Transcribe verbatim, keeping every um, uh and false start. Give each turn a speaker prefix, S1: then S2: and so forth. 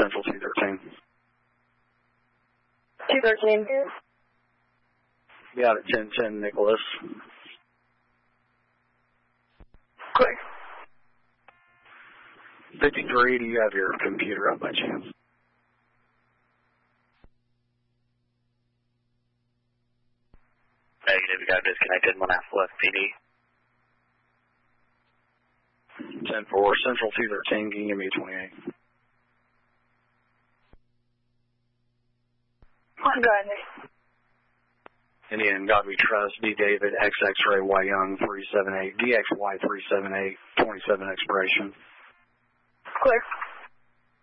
S1: Central two thirteen.
S2: two thirteen.
S1: Got it, ten ten, Nicholas.
S2: Quick.
S1: fifty-three, do you have your computer up by chance?
S3: Negative, you got disconnected, one half left P D.
S1: ten four, Central two thirteen, can you give me twenty-eight?
S2: I'm good, Nick.
S1: Indian, God we trust, D David, X X-ray, Y Young, three seven eight, D X Y three seven eight, twenty-seven expiration.
S2: Clear.